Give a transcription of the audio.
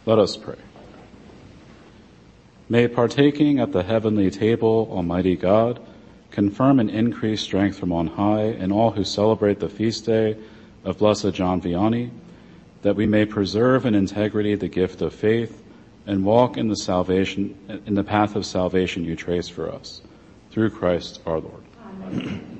Let us pray. May partaking at the heavenly table, Almighty God, confirm and increase strength from on high in all who celebrate the feast day of Blessed John Vianney, that we may preserve in integrity the gift of faith and walk in the path of salvation you trace for us. Through Christ our Lord. Amen.